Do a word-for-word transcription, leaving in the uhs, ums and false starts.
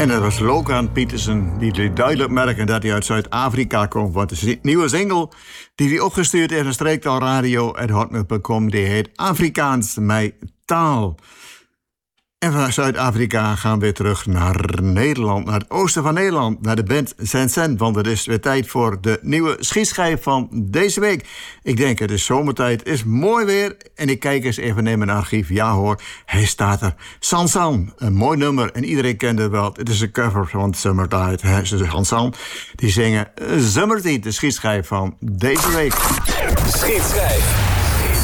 En dat was Logan Peterson, die liet duidelijk merken dat hij uit Zuid-Afrika komt. Want de nieuwe single die hij opgestuurd heeft naar streektalradio at hotmail punt com, die heet Afrikaans, mijn taal. En van Zuid-Afrika gaan we weer terug naar Nederland, naar het oosten van Nederland, naar de band Sensen. Want het is weer tijd voor de nieuwe schietschijf van deze week. Ik denk, het is zomertijd, is mooi weer. En ik kijk eens even in mijn archief. Ja hoor, hij staat er. Sansan, een mooi nummer. En iedereen kent het wel. Het is een cover van Summertide. Sansan, die zingen Summertide, de schietschijf van deze week. Schietschijf.